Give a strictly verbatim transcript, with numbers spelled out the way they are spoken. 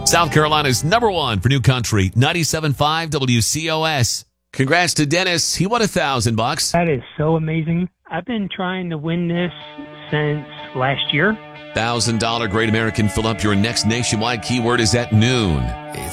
South Carolina's number one for New Country, ninety-seven point five W C O S. Congrats to Dennis. He won a thousand bucks. That is so amazing. I've been trying to win this since last year. Thousand dollar Great American Fill Up. Your next nationwide keyword is at noon.